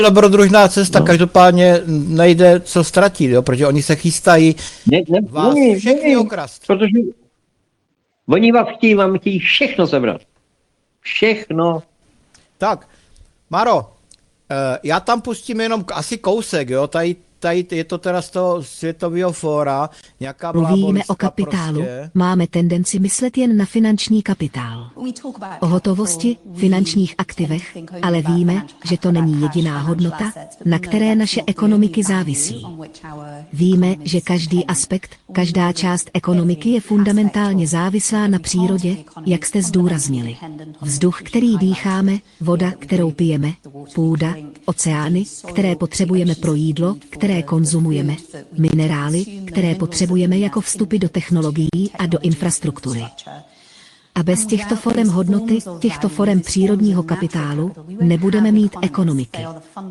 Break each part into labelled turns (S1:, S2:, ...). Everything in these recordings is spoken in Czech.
S1: dobrodružná cesta, každopádně nejde co ztratit, jo, protože oni se chystají vás všechny okrast.
S2: Protože oni vám chtějí všechno sebrat. Všechno.
S1: Tak, Maro, já tam pustím jenom asi kousek, jo, tady je to teda z toho Světového fóra, nějaká
S3: Mluvíme o kapitálu, prostě. Máme tendenci myslet jen na finanční kapitál. O hotovosti, finančních aktivech, ale víme, že to není jediná hodnota, na které naše ekonomiky závisí. Víme, že každý aspekt, každá část ekonomiky je fundamentálně závislá na přírodě, jak jste zdůraznili. Vzduch, který dýcháme, voda, kterou pijeme, půda, oceány, které potřebujeme pro jídlo, které konzumujeme, minerály, které potřebujeme jako vstupy do technologií a do infrastruktury. A bez těchto forem hodnoty, těchto forem přírodního kapitálu, nebudeme mít ekonomiky.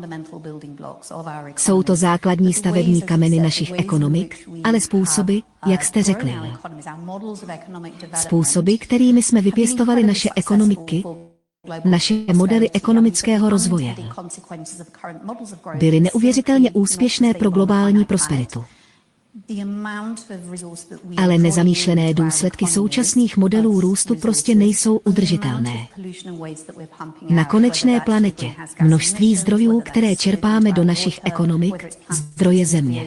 S3: Jsou to základní stavební kameny našich ekonomik, ale způsoby, jak jste řekli. Způsoby, kterými jsme vypěstovali naše ekonomiky, naše modely ekonomického rozvoje byly neuvěřitelně úspěšné pro globální prosperitu. Ale nezamýšlené důsledky současných modelů růstu prostě nejsou udržitelné. Na konečné planetě množství zdrojů, které čerpáme do našich ekonomik, zdroje země.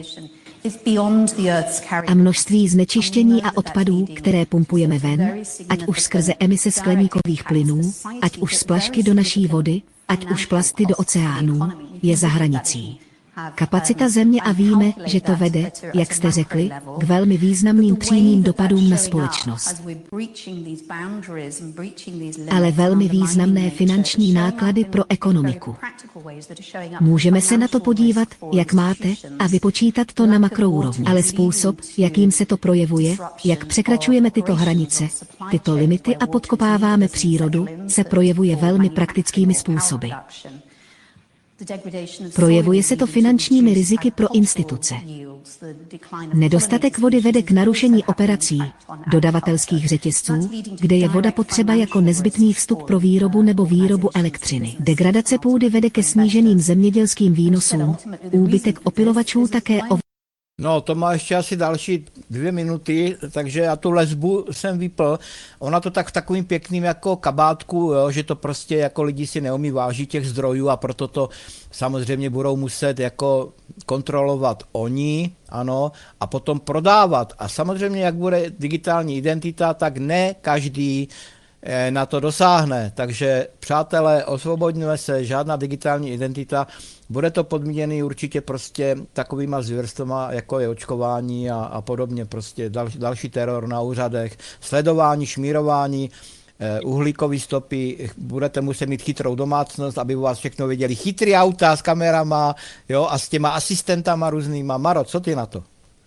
S3: A množství znečištění a odpadů, které pumpujeme ven, ať už skrze emise skleníkových plynů, ať už splašky do naší vody, ať už plasty do oceánů, je za hranicí. Kapacita země a víme, že to vede, jak jste řekli, k velmi významným přímým dopadům na společnost. Ale velmi významné finanční náklady pro ekonomiku. Můžeme se na to podívat, jak máte, a vypočítat to na makroúrovni. Ale způsob, jakým se to projevuje, jak překračujeme tyto hranice, tyto limity a podkopáváme přírodu, se projevuje velmi praktickými způsoby. Projevuje se to finančními riziky pro instituce. Nedostatek vody vede k narušení operací, dodavatelských řetězců, kde je voda potřeba jako nezbytný vstup pro výrobu nebo výrobu elektřiny. Degradace půdy vede ke sníženým zemědělským výnosům, úbytek opylovačů také
S1: No, to má ještě asi další 2 minuty, takže já tu lesbu jsem vypl. Ona to tak v takovým pěkným jako kabátku, jo, že to prostě jako lidi si neumí vážit těch zdrojů a proto to samozřejmě budou muset jako kontrolovat oni, ano, a potom prodávat. A samozřejmě, jak bude digitální identita, tak ne každý na to dosáhne. Takže přátelé, osvobodňme se, žádná digitální identita. Bude to podmíněný určitě prostě takovýma zvěrstvama, jako je očkování a podobně, prostě další teror na úřadech, sledování, šmírování, uhlíkové stopy, budete muset mít chytrou domácnost, aby u vás všechno viděli, chytrý auta s kamerama, jo, a s těma asistentama různýma. Maro, co ty na to?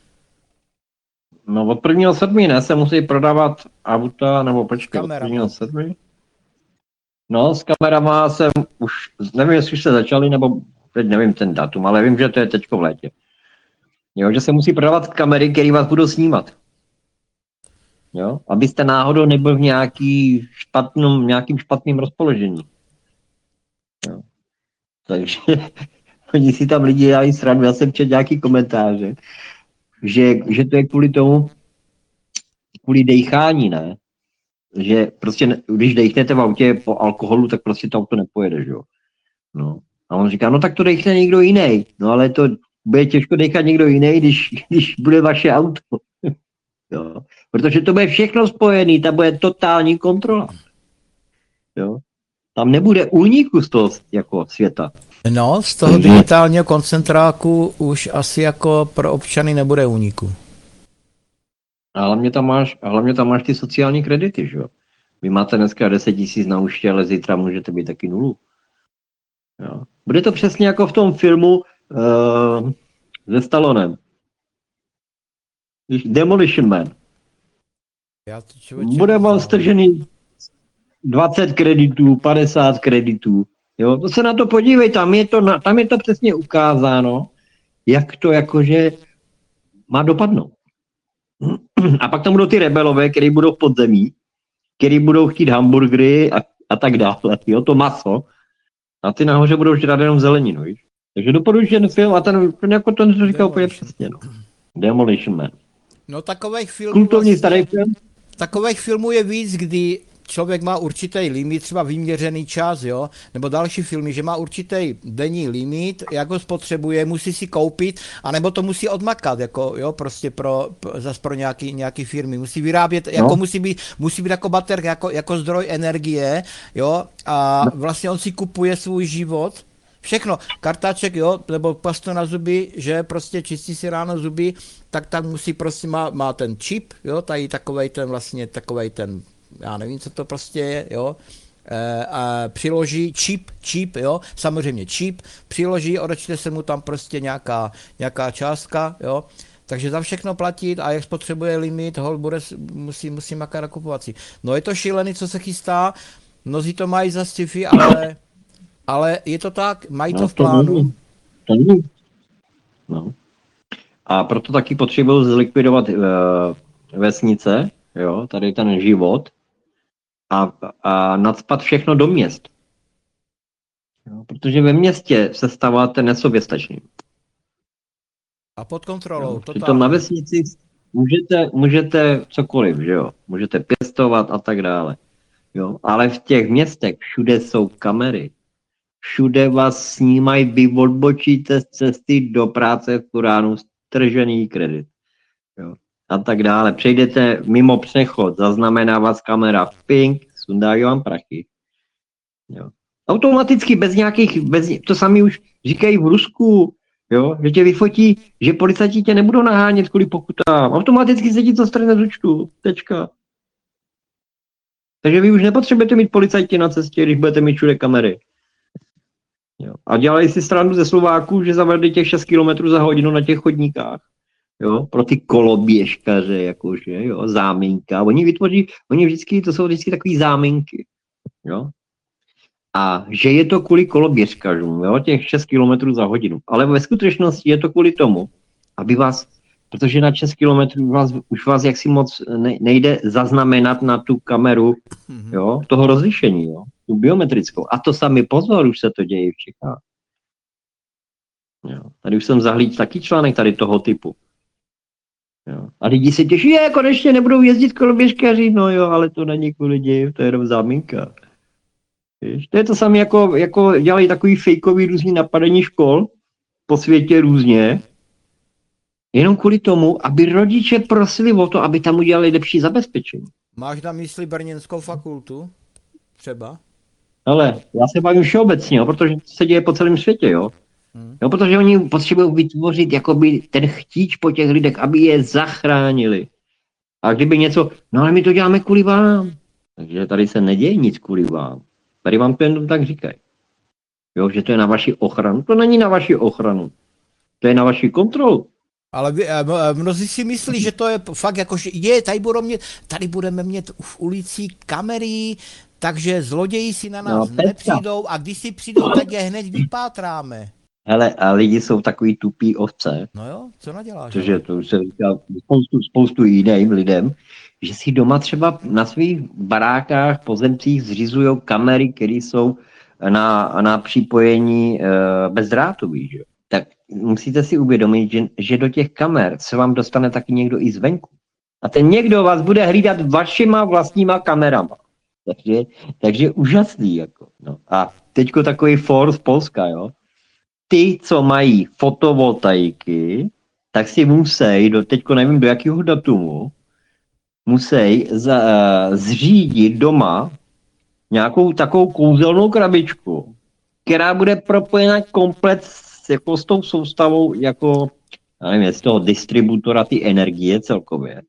S2: No od 1.7. ne, se musí prodávat auta, nebo počkej, od 1.7. No, s kamerama jsem už, nevím, jestli už se začali, nebo teď nevím ten datum, ale vím, že to je teďko v létě. Jo, že se musí prodávat kamery, které vás budou snímat. Jo, abyste náhodou nebyl v nějakým špatným rozpoložení. Jo. Takže oni si tam lidi dělají srandu, já jsem četl nějaký komentáře, že to je kvůli tomu, kvůli dejchání, ne? Že prostě, když dejchnete v autě po alkoholu, tak prostě to auto nepojede, že jo? No. A on říká, no tak to dejchne někdo jiný. No ale to bude těžko dejchat někdo jiný, když bude vaše auto. Jo. Protože to bude všechno spojený, tam bude totální kontrola. Jo. Tam nebude úniku z toho jako světa.
S1: No, z toho digitálního koncentráku už asi jako pro občany nebude úniku.
S2: A hlavně tam máš ty sociální kredity, že jo. Vy máte dneska 10 000 na účtě, ale zítra můžete být taky 0. Jo. Bude to přesně jako v tom filmu se Stallonem. Demolition Man. Bude vám stržený 20 kreditů, 50 kreditů. Jo, to se na to podívej, tam je to přesně ukázáno, jak to jakože má dopadnout. A pak tam budou ty rebelové, kteří budou v podzemí, kteří budou chtít hamburgery a tak dále, jo, to maso. A ty nahoře budou žrát jenom zeleninu, víš? Takže doporučuji ten film a ten jako ten říká úplně přesně. No. Demolition Man.
S1: No takových filmů
S2: kultovní starý film.
S1: Takových filmů je víc, kdy člověk má určitý limit, třeba vyměřený čas, jo, nebo další filmy, že má určitý denní limit, jak ho spotřebuje, musí si koupit, anebo to musí odmakat, jako, jo, prostě zas pro nějaký firmy, musí vyrábět, jako musí být jako baterka, jako zdroj energie, jo, a vlastně on si kupuje svůj život, všechno, kartáček, jo, nebo pastu na zuby, že prostě čistí si ráno zuby, tak musí prostě, má ten čip, jo, tady takovej ten, já nevím, co to prostě je, jo, a přiloží čip, jo, samozřejmě čip, přiloží, odečte se mu tam prostě nějaká částka, jo, takže za všechno platit a jak spotřebuje limit, musí makat nakupovat si. No je to šílený, co se chystá, mnozí to mají za sci-fi, ale je to tak, mají to v plánu.
S2: No. A proto taky potřebují zlikvidovat vesnice, jo, tady ten život a nacpat všechno do měst. Jo, protože ve městě se stáváte nesoběstačným.
S1: A pod kontrolou.
S2: Přitom na vesnici můžete cokoliv, že jo, můžete pěstovat a tak dále. Jo, ale v těch městech všude jsou kamery. Všude vás snímají, vy odbočíte z cesty do práce v Kuránu, stržený kredit. Jo. A tak dále. Přejdete mimo přechod, zaznamená vás kamera, ping, sundají vám prachy. Jo. Automaticky, to sami už říkají v Rusku, jo, že tě vyfotí, že policajti tě nebudou nahánět kvůli pokutám. Automaticky se ti to strhne z účtu. Tečka. Takže vy už nepotřebujete mít policajti na cestě, když budete mít všude kamery. Jo. A dělají si srandu ze Slováků, že zavedli těch 6 km za hodinu na těch chodníkách. Jo, pro ty koloběžkaře, jakože, jo, záminka. To jsou vždycky takový záminky, jo. A že je to kvůli koloběžkařům, jo, těch 6 km za hodinu. Ale ve skutečnosti je to kvůli tomu, aby protože na 6 km už vás jaksi moc nejde zaznamenat na tu kameru, jo, toho rozlišení, jo, tu biometrickou. A to sami pozor, už se to děje v Čechách. Jo. Tady už jsem zahlídl taky článek tady toho typu. Jo. A lidi se těší, konečně nebudou jezdit koloběžkaři, no jo, ale to není kvůli ději, to je jenom záminka. Víš? To je to samé, jako dělají takový fejkový různý napadení škol po světě různě, jenom kvůli tomu, aby rodiče prosili o to, aby tam udělali lepší zabezpečení.
S1: Máš na mysli Brněnskou fakultu? Třeba?
S2: Ale já se bavím všeobecně, protože to se děje po celém světě, jo. No, protože oni potřebují vytvořit jakoby ten chtíč po těch lidech, aby je zachránili. A kdyby něco, no ale my to děláme kvůli vám. Takže tady se neděje nic kvůli vám. Tady vám to jen tak říkají. Jo, že to je na vaši ochranu. To není na vaši ochranu. To je na vaši kontrolu.
S1: Ale mnozí si myslí, že to je fakt jako, že tady budeme mít v ulici kamery, takže zloději si na nás nepřijdou a když si přijdou, tak je hned vypátráme.
S2: Hele, a lidi jsou takový tupý ovce.
S1: No jo, co naděláš?
S2: Protože to se říká spoustu jiným lidem, že si doma třeba na svých barákách, pozemcích zřizují kamery, které jsou na připojení bezdrátový. Že? Tak musíte si uvědomit, že do těch kamer se vám dostane taky někdo i zvenku. A ten někdo vás bude hlídat vašima vlastníma kamerama. Takže úžasný. Jako, no. A teďko takový for z Polska, jo. Ty, co mají fotovoltaiky, tak si musí, teďko nevím do jakého datumu, musí zřídit doma nějakou takovou kouzelnou krabičku, která bude propojena komplet s tou soustavou jako, já nevím, z toho distributora ty energie celkově.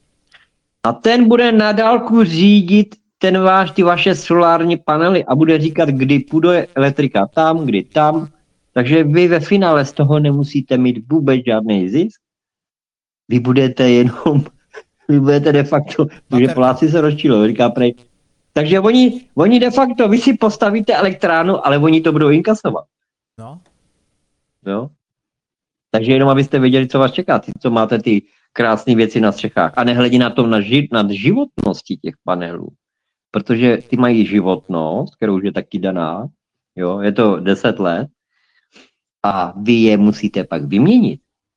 S2: A ten bude na dálku řídit ty vaše solární panely a bude říkat, kdy půjde elektrika tam, kdy tam. Takže vy ve finále z toho nemusíte mít vůbec žádný zisk. Vy budete de facto, protože Poláci se rozčílili, říká prej. Takže oni de facto, vy si postavíte elektránu, ale oni to budou inkasovat.
S1: No.
S2: Jo? Takže jenom abyste věděli, co vás čeká, co máte ty krásné věci na střechách. A nehledí na to nad životnosti těch panelů. Protože ty mají životnost, kterou už je taky daná, jo, je to 10 let. a vy je musíte pak vyměnit.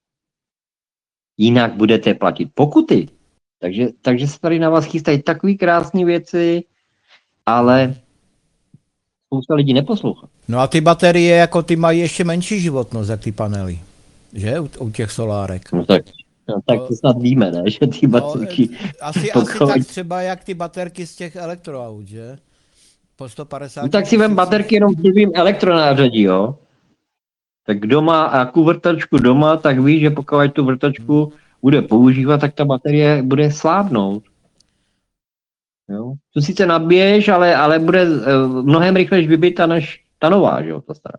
S2: Jinak budete platit pokuty. Takže se tady na vás chystají takové krásné věci, ale spousta lidí neposlouchá.
S1: No a ty baterie, jako ty mají ještě menší životnost, jak ty panely, že? U těch solárek.
S2: No tak to snad víme, ne? Že ty baterky...
S1: Asi tak třeba jak ty baterky z těch elektroaut, že? Po 150.
S2: No tak si vem baterky jenom v blbým elektronářadí, jo? Tak kdo má jakou vrtačku doma, tak ví, že pokud tu vrtačku bude používat, tak ta baterie bude slábnout. Jo? Tu sice nabiješ, ale bude mnohem rychleji vybita než ta nová, že jo, ta stará.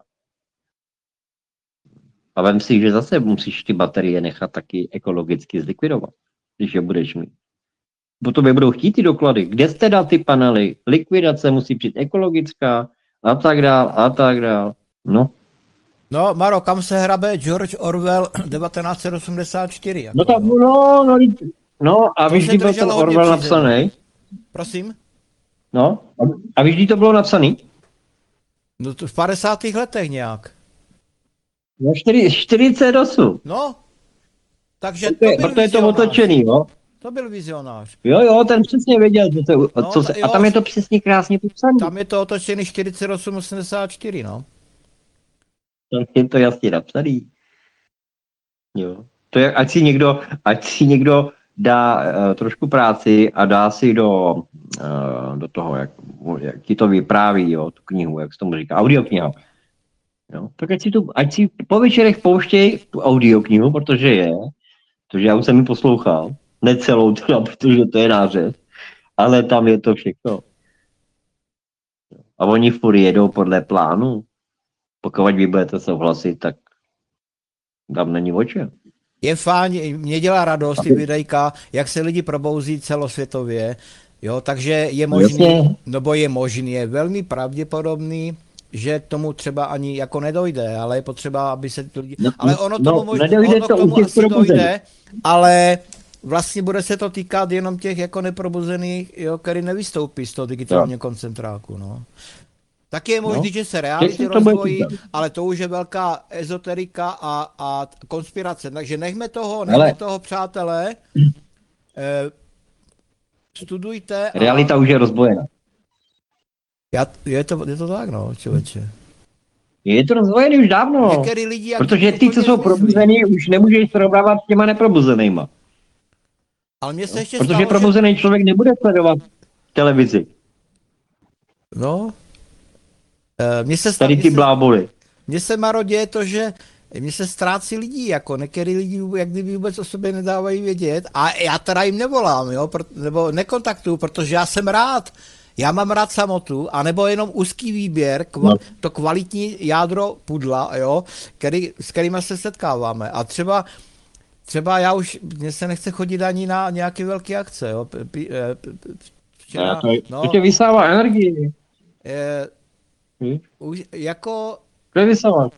S2: A vem si, že zase musíš ty baterie nechat taky ekologicky zlikvidovat, když je budeš mít. Potom je budou chtít ty doklady. Kde jste dal ty panely? Likvidace musí přijít ekologická a tak dál. No.
S1: No, Maro, kam se hrabe George Orwell 1984? Jako,
S2: No, a víš, kdy byl ten Orwell napsaný?
S1: Prosím?
S2: No, a víš, kdy to bylo napsaný?
S1: No to v 50. letech nějak.
S2: No 48.
S1: No, takže
S2: proto je to otočený, jo?
S1: To byl vizionář.
S2: Jo, ten přesně věděl, a tam je to přesně krásně popsané.
S1: Tam je to otočený 4884, no.
S2: Tam je to jasně napsaný. Jo. To je, ať si někdo dá trošku práci a dá si do toho, jak ti to vypráví, jo, tu knihu, jak se tomu říká, audiokniha. Jo. Tak ať si po večerech pouštěj tu audioknihu, protože já už jsem ji poslouchal, ne celou teda, protože to je nářez, ale tam je to všechno. A oni furt jedou podle plánu. Pokud vy budete souhlasit, tak tam není o čem.
S1: Je fajn, mě dělá radost ty videjka, jak se lidi probouzí celosvětově, jo, takže je možný, je velmi pravděpodobný, že k tomu třeba ani jako nedojde, ale je potřeba, aby se lidi... ale ono tomu asi dojde, ale vlastně bude se to týkat jenom těch jako neprobuzených, jo, který nevystoupí z toho digitálního koncentráku, no. Tak je možný, že se reality rozvojí, ale to už je velká ezoterika a konspirace. Takže nechme toho, přátelé. Studujte.
S2: Realita už je rozbojená.
S1: Je to tak, no, člověče.
S2: Je to rozvojený už dávno.
S1: Lidi,
S2: protože ty, co jsou probuzený, už nemůžeš srovnávat s těma neprobuzenýma.
S1: Ale mě se ještě
S2: protože probuzený člověk nebude sledovat televizi.
S1: No.
S2: Tady ty bláboli.
S1: Mně se, Maro, děje to, že mně se ztrácí lidi, jako některý lidi, jak kdyby vůbec o sobě nedávají vědět a já teda jim nevolám, jo, nebo nekontaktuju, protože já jsem rád. Já mám rád samotu, anebo jenom úzký výběr, to kvalitní jádro pudla, jo, s kterými se setkáváme. A třeba mně se nechce chodit ani na nějaké velké akce, jo. Včera,
S2: to tě vysává energii.
S1: Jako...
S2: To je vysává.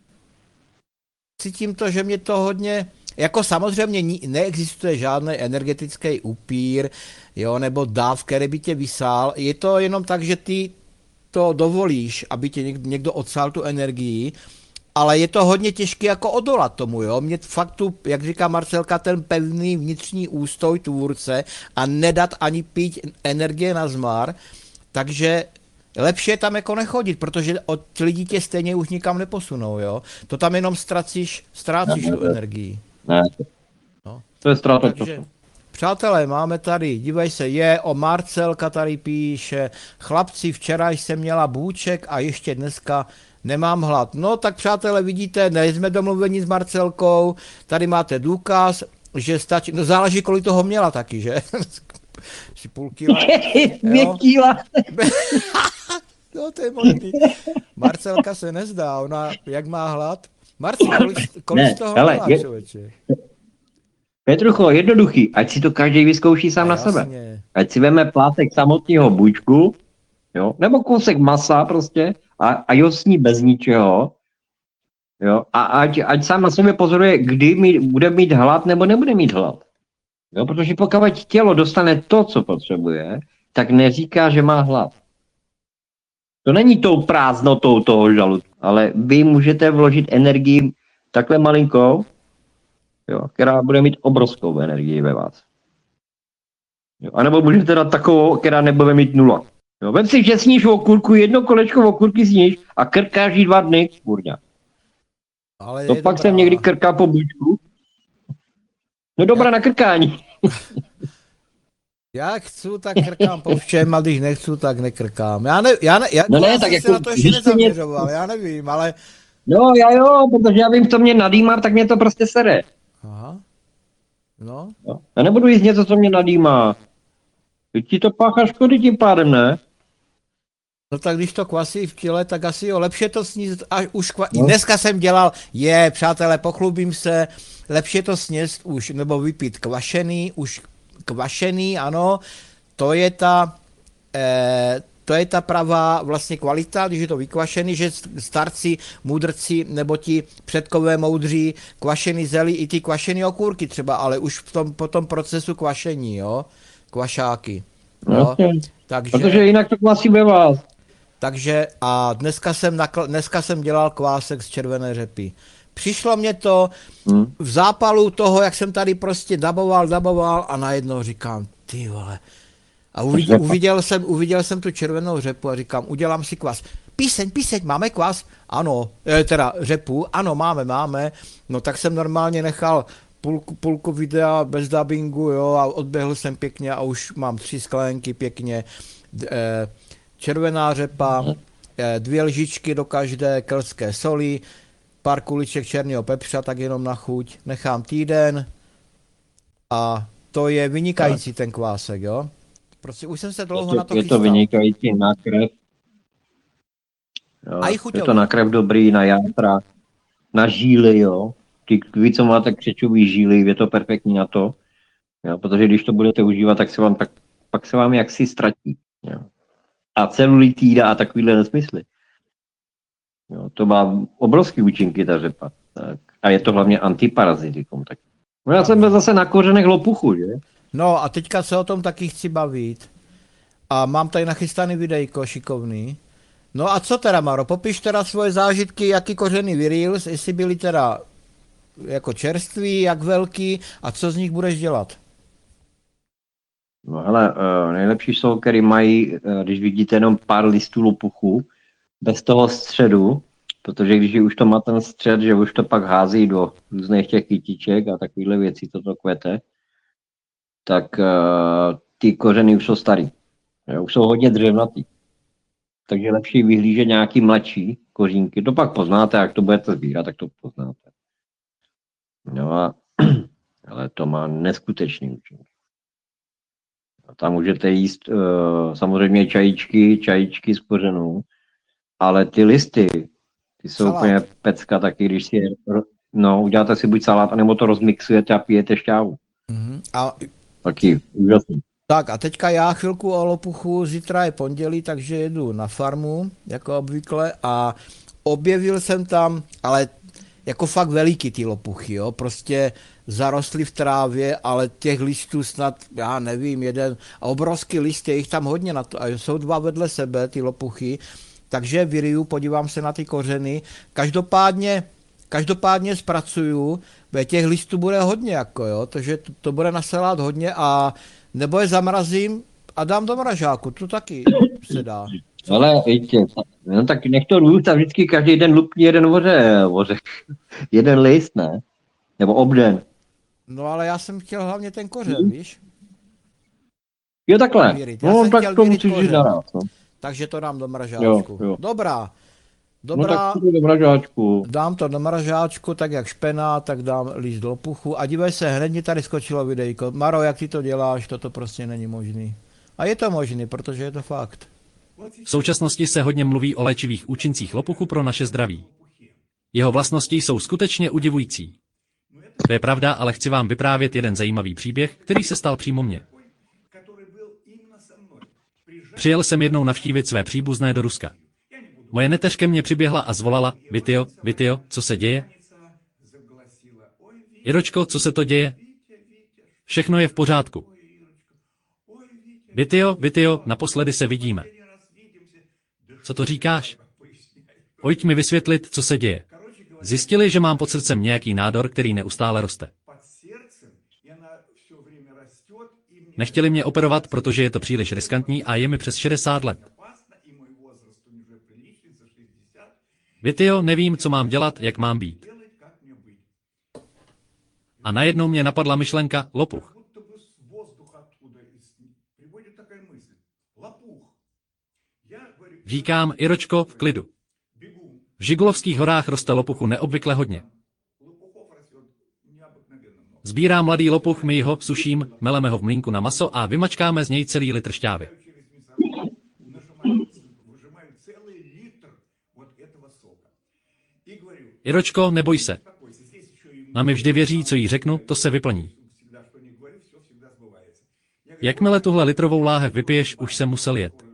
S1: Cítím to, že mě to hodně... Jako samozřejmě neexistuje žádný energetický upír, jo, nebo dáv, který by tě vysál. Je to jenom tak, že ty to dovolíš, aby tě někdo odsál tu energii, ale je to hodně těžké jako odolat tomu, jo. Mě fakt jak říká Marcelka, ten pevný vnitřní ústoj tvůrce a nedat ani pít energie na zmar, takže lepší je tam jako nechodit, protože od lidí tě stejně už nikam neposunou, jo. To tam jenom ztrácíš tu energii.
S2: Ne, to je ztráta času.
S1: Přátelé, máme tady, dívej se, Marcelka tady píše, chlapci, včera jsem měla bůček a ještě dneska nemám hlad. No tak přátelé, vidíte, nejsme domluveni s Marcelkou, tady máte důkaz, že stačí, no záleží, kolik toho měla taky, že? Si půl kila.
S2: 2 kila.
S1: No to je možný. Marcelka se nezdá, ona jak má hlad. Marci, kolik z toho má, člověče?
S2: Petrucho, jednoduchý, ať si to každý vyzkouší sám na sebe. Ať si veme plátek samotného bučku, jo, nebo kousek masa prostě a jo sní bez ničeho, jo, a ať sám na sobě pozoruje, kdy bude mít hlad nebo nebude mít hlad. Jo, protože pokud tělo dostane to, co potřebuje, tak neříká, že má hlad. To není tou prázdnotou toho žaludku, ale vy můžete vložit energii takhle malinkou, jo, která bude mít obrovskou energii ve vás. Jo, a nebo můžete dát takovou, která nebude mít nula. Jo, vem si, že sníš okurku, jedno kolečko okurky sníš a krkáš jí 2 dny, kurňa.
S1: Ale
S2: To pak jsem někdy krkal po bučku. No dobrá na krkání.
S1: Jak chci, tak krkám po všem, a když nechci, tak nekrkám. Já
S2: tak
S1: jsem
S2: jako,
S1: se na to ještě nezaměřoval, já nevím, ale...
S2: No já jo, protože já vím, co mě nadýmá, tak mě to prostě sere.
S1: Aha. No.
S2: Jo. Já nebudu jíst něco, co mě nadýmá. Teď ti to páchá škody tím pádem, ne?
S1: No tak když to kvasí v těle, tak asi jo, lepší je to sníst až už Dneska jsem dělal, přátelé, pochlubím se, lepší je to sníst už, nebo vypít kvašený, ano, to je ta pravá vlastně kvalita, když je to vykvašený, že starci, mudrci nebo ti předkové moudří kvašený zelí i ty kvašený okurky třeba, ale už po tom procesu kvašení, jo, kvašáky. Jo? Takže,
S2: protože jinak to kvasí ve vás.
S1: Takže a dneska jsem dělal kvásek z červené řepy. Přišlo mě to v zápalu toho, jak jsem tady prostě daboval a najednou říkám, ty vole. A uviděl jsem tu červenou řepu a říkám, udělám si kvas. Píseň, máme kvas? Ano, teda řepu, ano, máme. No tak jsem normálně nechal půlku videa bez dubbingu, jo, a odběhl jsem pěkně a už mám 3 sklenky pěkně. Červená řepa, 2 lžičky do každé keltské soli, pár kuliček černého pepře, tak jenom na chuť. Nechám týden a to je vynikající ten kvásek, jo. Prostě už jsem se dlouho na to chystal.
S2: Je to vynikající na krev. Jo, je to na krev dobrý, na játra, na žíly, jo. Vy, co máte křečový žíly, je to perfektní na to. Jo, protože když to budete užívat, pak se vám jaksi ztratí. Jo. A celulitída a takovýhle nesmysly. Jo, to má obrovský účinky, ta řepa. Tak. A je to hlavně antiparazitikum. Tak. No já jsem byl zase na kořenech lopuchu, že?
S1: No a teďka se o tom taky chci bavit. A mám tady nachystaný videjko šikovný. No a co teda, Maro, popiš teda svoje zážitky, jaký kořeny vyrýl, jestli byly teda jako čerství, jak velký a co z nich budeš dělat?
S2: No hele, nejlepší jsou, který mají, když vidíte jenom pár listů lopuchu, bez toho středu, protože když už to má ten střed, že už to pak hází do různých těch kytiček a takovýhle věcí, to kvete, tak ty kořeny už jsou starý. Už jsou hodně dřevnatý. Takže lepší vyhlížet nějaký mladší kořínky. To pak poznáte, jak to budete sbírat, tak to poznáte. No a ale to má neskutečný účinek. A tam můžete jíst samozřejmě čajíčky z kořenů, ale ty listy, ty jsou salát. Úplně pecka taky, když si uděláte si buď salát, anebo to rozmixujete a pijete šťávu.
S1: A
S2: taky úžasný.
S1: Tak a teďka já chvilku o lopuchu, zítra je pondělí, takže jedu na farmu, jako obvykle, a objevil jsem tam, ale jako fakt veliký ty lopuchy, jo, prostě zarostly v trávě, ale těch listů snad, já nevím, jeden, a obrovský list, je jich tam hodně na to, a jsou 2 vedle sebe, ty lopuchy, takže vyriju, podívám se na ty kořeny, každopádně zpracuju, těch listů bude hodně, jako jo, takže to bude na salát hodně a nebo je zamrazím a dám do mražáku, to taky se dá.
S2: Ale víte, no tak nech to růst a vždycky každý den lupní jeden ořech, jeden list, ne? Nebo obden.
S1: No ale já jsem chtěl hlavně ten kořen, víš?
S2: Jo takhle, no tak to musíš jít naraz, no.
S1: Takže to dám do mražáčku. Jo. Dobrá.
S2: No tak do mražáčku.
S1: Dám to do mražáčku, tak jak špenát, tak dám list lopuchu a dívej se, hned mi tady skočilo videjko. Maro, jak ty to děláš, toto prostě není možný. A je to možný, protože je to fakt.
S4: V současnosti se hodně mluví o léčivých účincích lopuchu pro naše zdraví. Jeho vlastnosti jsou skutečně udivující. To je pravda, ale chci vám vyprávět jeden zajímavý příběh, který se stal přímo mně. Přijel jsem jednou navštívit své příbuzné do Ruska. Moje neteřka mě přiběhla a zvolala, Vitio, co se děje? Jiročko, co se to děje? Všechno je v pořádku. Vitio, naposledy se vidíme. Co to říkáš? Pojď mi vysvětlit, co se děje. Zjistili, že mám pod srdcem nějaký nádor, který neustále roste. Nechtěli mě operovat, protože je to příliš riskantní a je mi přes 60 let. Vitio, nevím, co mám dělat, jak mám být. A najednou mě napadla myšlenka lopuch. Říkám, Iročko, v klidu. V Žigulovských horách roste lopuchu neobvykle hodně. Sbírám mladý lopuch, myji ho, suším, meleme ho v mlýnku na maso a vymačkáme z něj celý litr šťávy. Iročko, neboj se. Mami vždy věří, co jí řeknu, to se vyplní. Jakmile tuhle litrovou láhev vypiješ, už jsem musel jet.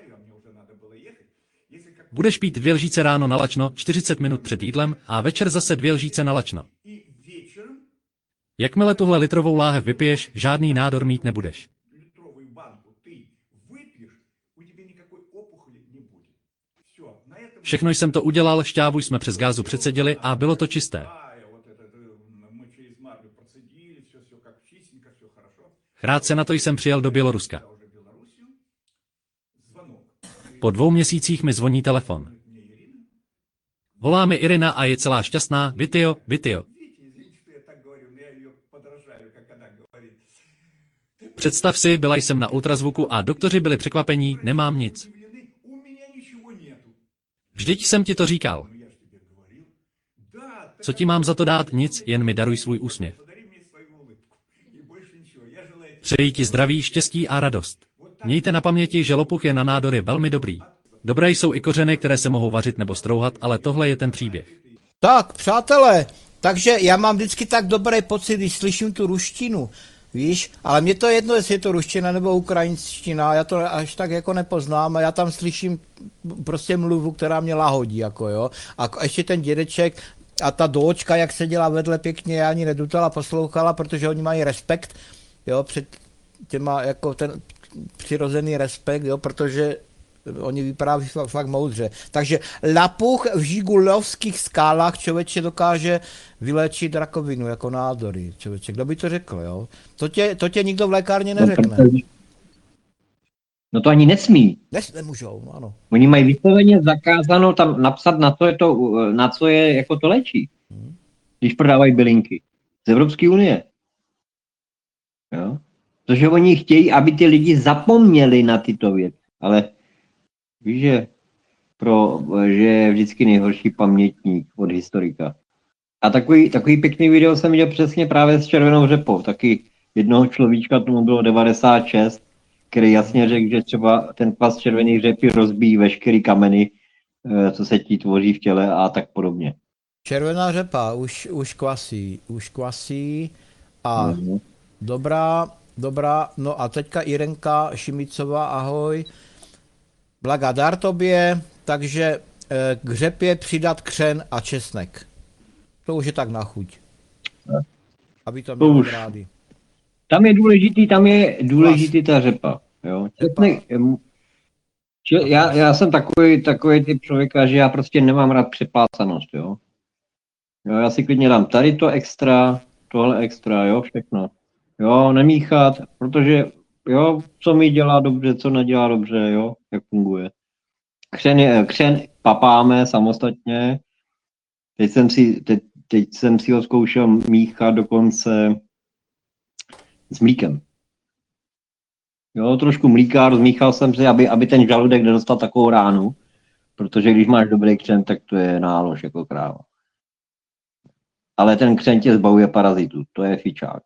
S4: Budeš pít 2 lžíce ráno nalačno, 40 minut před jídlem a večer zase 2 lžíce nalačno. Jakmile tuhle litrovou láhev vypiješ, žádný nádor mít nebudeš. Všechno jsem to udělal, šťávu jsme přes gázu přecedili a bylo to čisté. Krátce na to jsem přijel do Běloruska. Po 2 měsících mi zvoní telefon. Volá mi Irina a je celá šťastná. Vitio, Vitio. Představ si, byla jsem na ultrazvuku a doktoři byli překvapení, nemám nic. Vždyť jsem ti to říkal. Co ti mám za to dát? Nic, jen mi daruj svůj úsměv. Přeji ti zdraví, štěstí a radost. Mějte na paměti, že lopuch je na nádory velmi dobrý. Dobré jsou i kořeny, které se mohou vařit nebo strouhat, ale tohle je ten příběh.
S1: Tak, přátelé, takže já mám vždycky tak dobrý pocit, když slyším tu ruštinu, víš, ale mě to je jedno, jestli je to ruština nebo ukrajinština, já to až tak jako nepoznám a já tam slyším prostě mluvu, která mě lahodí, jako jo, a ještě ten dědeček a ta dočka, jak seděla vedle pěkně, já ani nedutala, poslouchala, protože oni mají respekt, jo, před těma, jako ten přirozený respekt, jo, protože oni vypráví fakt moudře. Takže lapuch v žigulovských skálách člověče dokáže vyléčit rakovinu jako nádory. Člověče, kdo by to řekl, jo? To tě nikdo v lékárně neřekne.
S2: No to ani nesmí.
S1: Nemůžou, ano.
S2: Oni mají vysloveně zakázáno tam napsat, na co je jako to léčí. Když prodávají bylinky. Z Evropské unie. Jo? Protože oni chtějí, aby ty lidi zapomněli na tyto věci. Ale víš, že je vždycky nejhorší pamětník od historika. A takový pěkný video jsem viděl přesně právě s červenou řepou. Taky jednoho človíčka, tomu bylo 96, který jasně řekl, že třeba ten kvas červených řepy rozbíjí veškerý kameny, co se ti tvoří v těle a tak podobně.
S1: Červená řepa už kvasí a dobrá, no a teďka Irenka Šimicová, ahoj. Blagadar tobě, takže k řepě přidat křen a česnek. To už je tak na chuť. Aby to mělo rádi.
S2: Tam je důležitý ta řepa. Jo? Česnek, já jsem takový typ člověka, že já prostě nemám rád přeplácanost. Jo? Jo, já si klidně dám tady to extra, tohle extra, jo, všechno. Jo, nemíchat, protože jo, co mi dělá dobře, co nedělá dobře, jo, jak funguje. Křen papáme samostatně. Teď jsem si ho zkoušel míchat dokonce s mlíkem. Jo, trošku mlíka, rozmíchal jsem si, aby ten žaludek nedostal takovou ránu, protože když máš dobrý křen, tak to je nálož jako kráva. Ale ten křen tě zbavuje parazitů, to je fičák.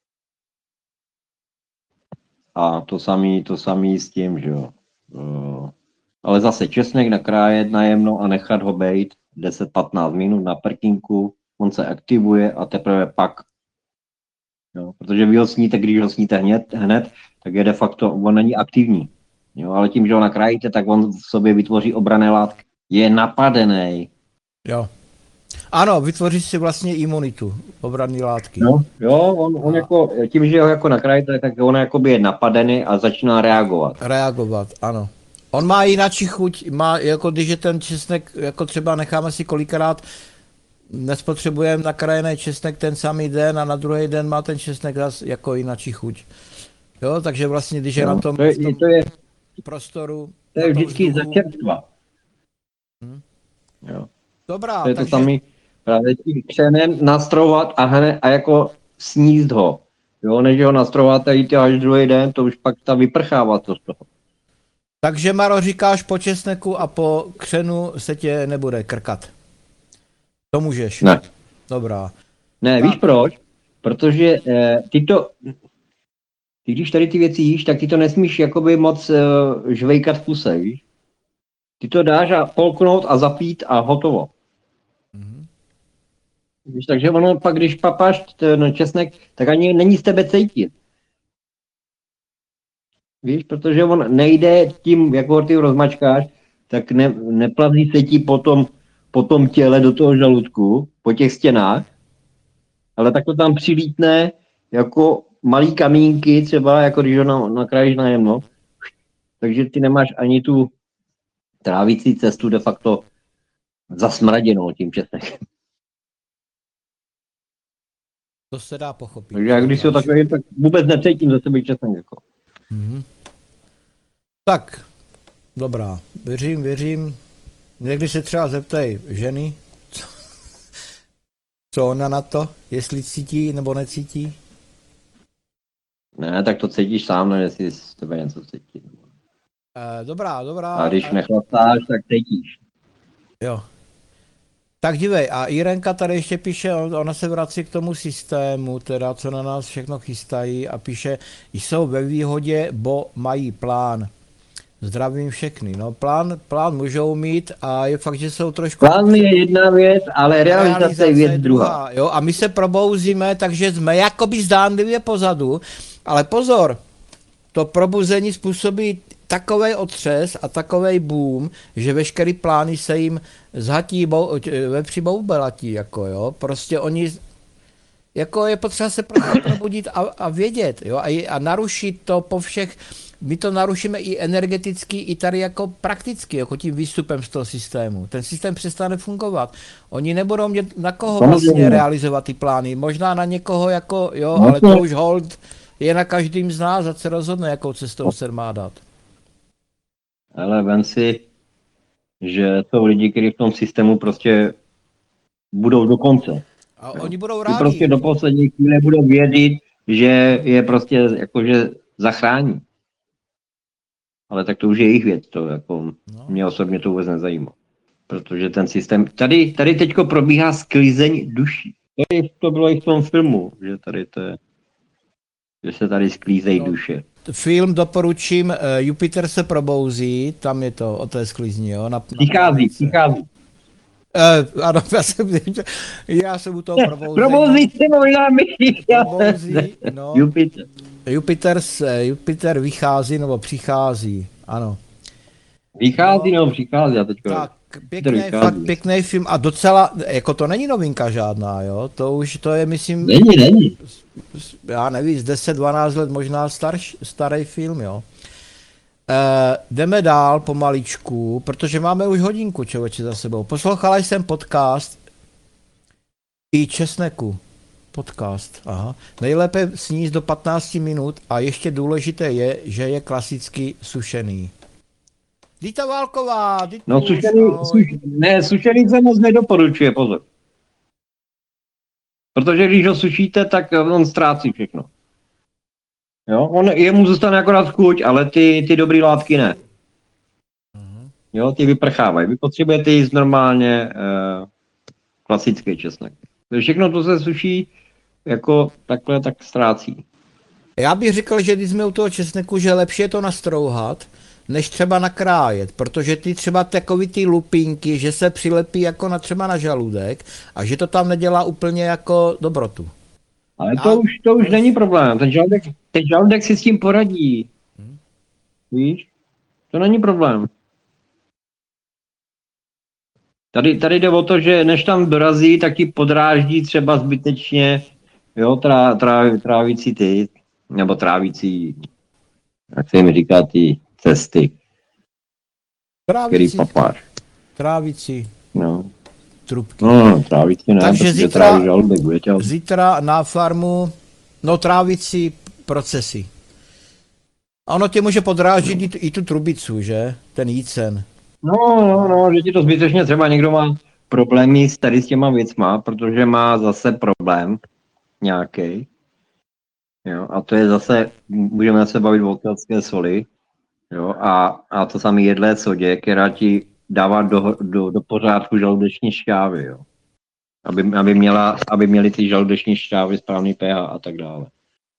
S2: A to samý s tím, že jo. Ale zase česnek nakrájet najemno a nechat ho bejt 10-15 minut na prkinku, on se aktivuje a teprve pak. Jo, protože vy ho sníte, když ho sníte hned, tak je de facto, on není aktivní. Jo, ale tím, že ho nakrájíte, tak on v sobě vytvoří obranné látky. Je napadený.
S1: Jo. Ano, vytvoří si vlastně imunitu, obranné látky.
S2: No, jo, on jako, tím, že ho jako nakrájíte, tak on jakoby je napadený a začíná reagovat.
S1: Ano. On má jináčí chuť, má, jako když je ten česnek, jako třeba necháme si kolikrát, nespotřebujeme nakrájený česnek ten samý den a na druhý den má ten česnek zase jako jináčí chuť. Jo, takže vlastně, když je na tom,
S2: to je
S1: prostoru...
S2: To je vždycky za čerstva. Jo.
S1: Dobrá,
S2: to je
S1: takže...
S2: to samý právě tím křenem nastrouhat a jako sníst ho. Jo, než ho nastrouháte jíte až druhý den, to už pak ta vyprchává to z toho.
S1: Takže Maro, říkáš po česneku a po křenu se tě nebude krkat. To můžeš.
S2: Ne.
S1: Dobrá.
S2: Ne, víš proč? Protože ty když tady ty věci jíš, tak ty to nesmíš jakoby moc žvejkat v puse, víš? Ty to dáš a polknout a zapít a hotovo. Víš, takže ono pak, když papáš ten česnek, tak ani není z tebe cítit. Víš, protože on nejde tím, jako ty rozmačkáš, tak neplaví se ti po tom těle do toho žaludku, po těch stěnách, ale tak to tam přilítne jako malý kamínky, třeba jako když ho nakrájíš na jemno, takže ty nemáš ani tu trávicí cestu de facto zasmraděnou tím česnekem.
S1: To se dá pochopit.
S2: Takže jak když si ho takový, tak vůbec necítím za sebe česnek. Jako.
S1: Tak, dobrá, věřím. Někdy se třeba zeptej ženy, co ona na to, jestli cítí nebo necítí.
S2: Ne, tak to cítíš sám, ne, jestli z tebe něco cítí.
S1: Dobrá.
S2: A když nechlastáš, tak cítíš.
S1: Jo. Tak dívej, a Irenka tady ještě píše, ona se vrací k tomu systému, teda co na nás všechno chystají a píše, jsou ve výhodě, bo mají plán. Zdravím všechny. No plán můžou mít a je fakt, že jsou trošku...
S2: Plán je jedna věc, ale realizace je věc druhá.
S1: Jo, a my se probouzíme, takže jsme jakoby zdánlivě pozadu, ale pozor, to probuzení způsobí takovej otřes a takovej boom, že veškerý plány se jim zhatí vepři boubelatí, jako jo, prostě oni, jako je potřeba se prostě probudit a vědět, jo, a narušit to po všech, my to narušíme i energeticky, i tady jako prakticky, jako tím výstupem z toho systému. Ten systém přestane fungovat. Oni nebudou mít na koho vlastně realizovat ty plány, možná na někoho jako, jo, ale to už hold je na každým z nás, ať se rozhodne, jakou cestou se má dát.
S2: Ale vem si, že jsou lidi, kteří v tom systému prostě budou do konce.
S1: A oni budou rádi.
S2: Ty prostě do poslední chvíle budou vědět, že je prostě jakože zachrání. Ale tak to už je jejich věc, to jako mě osobně to vůbec nezajímá. Protože ten systém, tady teďko probíhá sklizeň duší. To bylo i v tom filmu, že tady to je, že se tady sklízejí duše.
S1: Film doporučím, Jupiter se probouzí, tam je to o té sklizni, jo?
S2: Přichází.
S1: Ano, já jsem u toho probouzení.
S2: Probouzí se možná myší.
S1: No. Jupiter vychází nebo přichází, ano.
S2: Vychází nebo přichází, a teďko.
S1: Tak, pěkný film a docela, jako to není novinka žádná, jo, to je, myslím...
S2: Není.
S1: Já nevím, z 10-12 let možná starý film, jo. Jdeme dál pomaličku, protože máme už hodinku, člověče, za sebou. Poslouchala jsem podcast i česneku. Podcast, aha. Nejlépe sníst do 15 minut a ještě důležité je, že je klasicky sušený. Dita Válková,
S2: no sušený se moc nedoporučuje, pozor. Protože když ho sušíte, tak on ztrácí všechno. Jo, jemu zůstane akorát chuť, ale ty dobrý látky ne. Jo, ty vyprchávají. Vy potřebujete jíst normálně klasický česnek. Všechno to se suší, jako takhle, tak ztrácí.
S1: Já bych řekl, že když jsme u toho česneku, že lepší je to nastrouhat, než třeba nakrájet, protože ty třeba takový ty lupínky, že se přilepí jako třeba na žaludek a že to tam nedělá úplně jako dobrotu.
S2: Ale to už není problém, ten žaludek si s tím poradí. Víš? To není problém. Tady jde o to, že než tam dorazí, tak ti podráždí třeba zbytečně, jo, trávící nebo trávící, jak se jim říká, ty cesty.
S1: Trávicí.
S2: papáš.
S1: Trávicí.
S2: No.
S1: Trubky.
S2: No, trávicí ne,
S1: Takže
S2: protože tráví žaludek, bude tě...
S1: zítra na farmu, no trávicí procesy. A ono tě může podrážit i tu trubicu, že? Ten jícen.
S2: No, že ti to zbytečně třeba někdo má problémy tady s těma věcma, protože má zase problém nějaký. Jo, a to je zase, můžeme se bavit o keltské soli, jo, a to samé jedlé sodě, která ti dává do pořádku žaludeční šťávy, jo. Aby měly ty žaludeční šťávy správný pH a tak dále.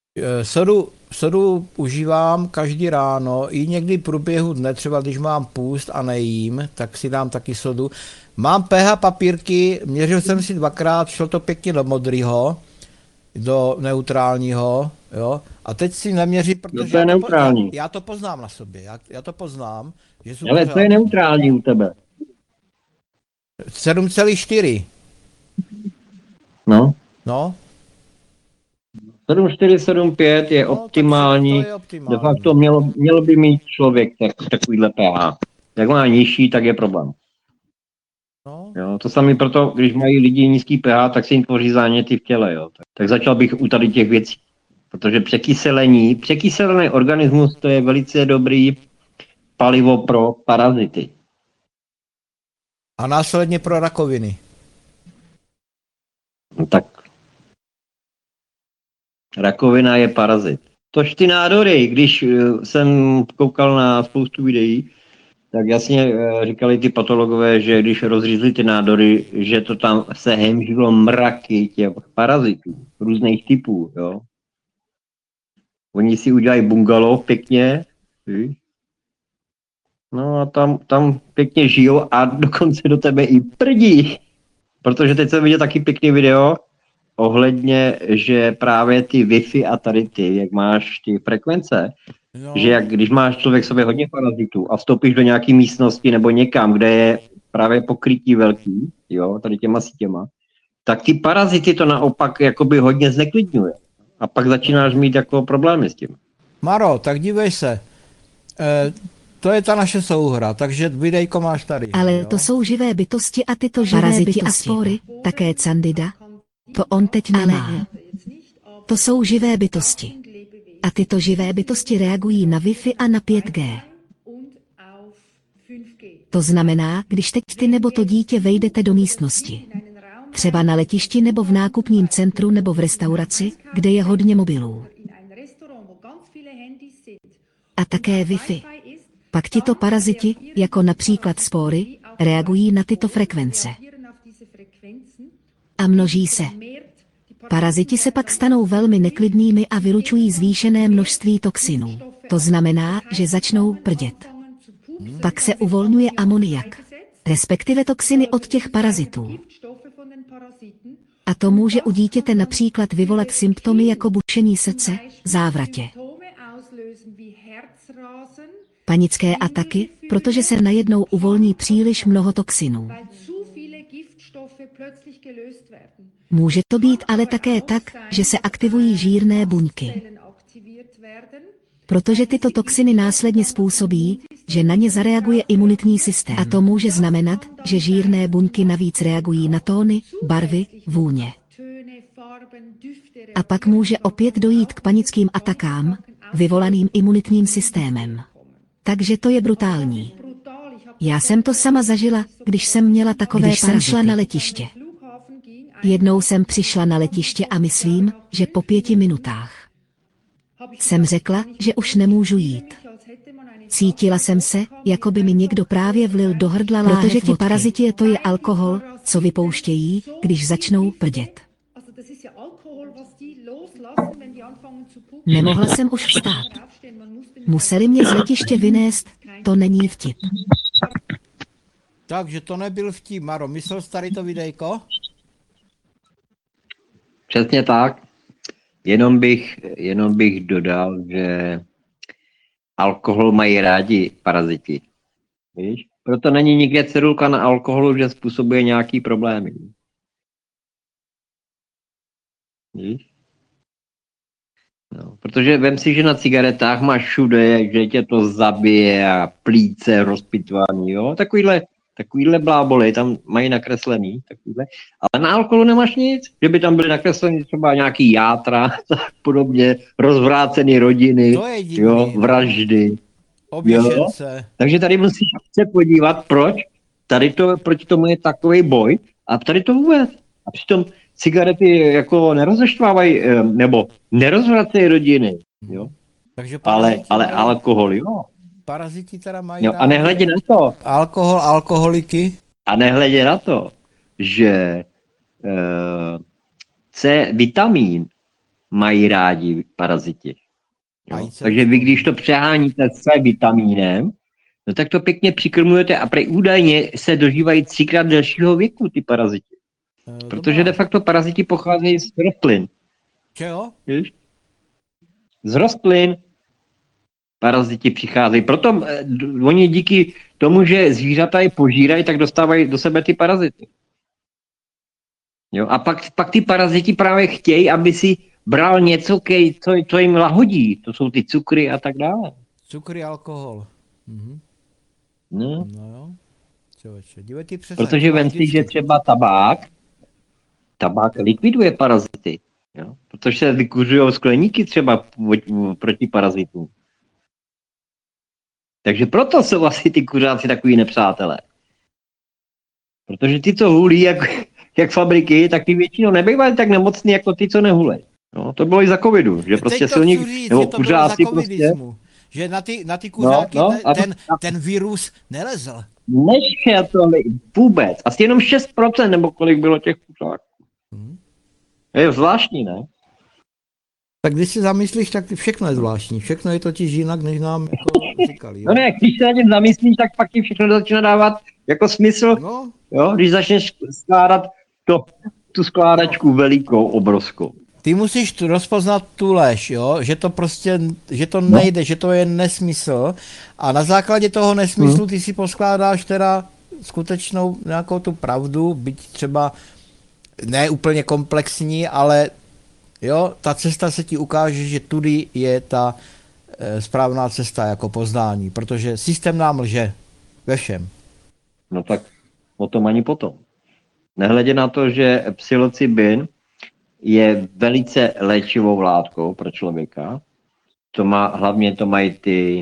S1: Sodu užívám každý ráno, i někdy v průběhu dne, třeba když mám půst a nejím, tak si dám taky sodu. Mám pH papírky, měřil jsem si 2krát, šlo to pěkně do modrýho, do neutrálního, jo. A teď si neměřím, protože
S2: to je neutrální.
S1: Já to poznám na sobě, já to poznám. Že
S2: Ale co je neutrální u tebe?
S1: 7,4.
S2: No. 7,4, 7,5 je optimální.
S1: To je optimální.
S2: De facto měl by mít člověk takovýhle pH. Jak má nižší, tak je problém.
S1: No.
S2: Jo, to samé proto, když mají lidi nízký pH, tak se jim tvoří záněty v těle. Jo. Tak začal bych u tady těch věcí. Protože překyselený organismus, to je velice dobrý palivo pro parazity.
S1: A následně pro rakoviny.
S2: No tak rakovina je parazit. Tož ty nádory, když jsem koukal na spoustu videí, tak jasně říkali ty patologové, že když rozřízli ty nádory, že to tam se hemžilo mraky těch parazitů, různých typů, jo. Oni si udělají bungalov pěkně, no a tam pěkně žijou a dokonce do tebe i prdí. Protože teď jsem viděl taky pěkný video ohledně, že právě ty Wi-Fi a tady ty, jak máš ty frekvence, že když máš člověk sobě hodně parazitů a vstoupíš do nějaké místnosti nebo někam, kde je právě pokrytí velký, jo, tady těma sítěma, tak ty parazity to naopak jakoby hodně zneklidňuje. A pak začínáš mít jako problémy s tím.
S1: Maro, tak dívej se. To je ta naše souhra, takže videjko máš tady.
S3: Ale
S1: jo?
S3: to jsou živé bytosti a tyto živé bytosti a spory, také Candida, to on teď nemá. To jsou živé bytosti. A tyto živé bytosti reagují na Wi-Fi a na 5G. To znamená, když teď ty nebo to dítě vejdete do místnosti. Třeba na letišti nebo v nákupním centru nebo v restauraci, kde je hodně mobilů. A také Wi-Fi. Pak tito paraziti, jako například spory, reagují na tyto frekvence. A množí se. Paraziti se pak stanou velmi neklidnými a vylučují zvýšené množství toxinů. To znamená, že začnou prdět. Pak se uvolňuje amoniak, respektive toxiny od těch parazitů. A to může u dítěte například vyvolat symptomy jako bušení srdce, závratě, panické ataky, protože se najednou uvolní příliš mnoho toxinů. Může to být ale také tak, že se aktivují žírné buňky. Protože tyto toxiny následně způsobí, že na ně zareaguje imunitní systém. A to může znamenat, že žírné buňky navíc reagují na tóny, barvy, vůně. A pak může opět dojít k panickým atakám, vyvolaným imunitním systémem. Takže to je brutální. Já jsem to sama zažila, když jsem měla takové jsem šla na letiště. Jednou jsem přišla na letiště a myslím, že po 5 minutách jsem řekla, že už nemůžu jít. Cítila jsem se, jako by mi někdo právě vlil do hrdla láhev vodky. Protože ti paraziti, to je alkohol, co vypouštějí, když začnou prdět. Nemohla jsem už vstát. Museli mě z letiště vynést, to není vtip.
S1: Takže to nebyl vtip, Maro. Myslel jsi tady to videjko?
S2: Přesně tak. Jenom bych dodal, že alkohol mají rádi paraziti. Víš? Proto není nikde cedulka na alkoholu, že způsobuje nějaký problémy. Víš? No, protože vem si, že na cigaretách máš všude, že tě to zabije a plíce rozpitvaný, jo, takovýhle bláboli tam mají nakreslený, takovýhle. Ale na alkoholu nemáš nic, že by tam byly nakreslený třeba nějaký játra, tak podobně, rozvrácený rodiny,
S1: To je divný,
S2: jo, vraždy.
S1: Oběšence.
S2: Takže tady musíš se podívat, proti tomu je takový boj a tady to vůbec. A přitom cigarety jako nerozešťvávají, nebo nerozvracejí rodiny, jo.
S1: Takže
S2: ale alkohol, jo.
S1: Paraziti teda mají
S2: Jo, a nehledě na to.
S1: Alkoholiky.
S2: A nehledě na to, že C vitamín mají rádi paraziti. Jo? Takže vy, když to přeháníte s C vitamínem, no tak to pěkně přikrmujete a prej údajně se dožívají 3krát delšího věku ty paraziti. Protože de facto paraziti pocházejí z rostlin.
S1: Čeho?
S2: Víš? Z rostlin paraziti přicházejí. Proto oni díky tomu, že zvířata je požírají, tak dostávají do sebe ty parazity. Jo? A pak ty paraziti právě chtějí, aby si bral něco, co jim lahodí. To jsou ty cukry a tak dále.
S1: Cukry, alkohol. Mhm.
S2: No
S1: jo.
S2: Protože vem si, že třeba tabák likviduje parazity. Jo? Protože se vykuřují skleníky třeba proti parazitům. Takže proto jsou asi ty kuřáci takový nepřátelé. Protože ty, co hulí jak fabriky, tak ty většinou nebývají tak nemocný, jako ty, co nehulej. No, to bylo i za covidu, že prostě silní, nebo kuřáci prostě.
S1: Že na ty kuřáky ten virus nelezl.
S2: Nešel to vůbec. Asi jenom 6%, nebo kolik bylo těch kuřáků. Je zvláštní, ne?
S1: Tak když si zamyslíš, tak všechno je zvláštní. Všechno je totiž jinak, než nám jako říkali. Jo?
S2: No ne, když se na tím zamyslíš, tak pak ti všechno začíná dávat jako smysl. No. Jo, když začneš skládat tu skládačku velikou, obrovskou.
S1: Ty musíš rozpoznat tu lež, jo? Že to prostě, že to nejde, že to je nesmysl a na základě toho nesmyslu ty si poskládáš teda skutečnou nějakou tu pravdu, byť třeba ne úplně komplexní, ale jo, ta cesta se ti ukáže, že tudy je ta správná cesta jako poznání, protože systém nám lže ve všem.
S2: No tak o tom ani potom. Nehledě na to, že psilocybin je velice léčivou látkou pro člověka. Hlavně to mají ty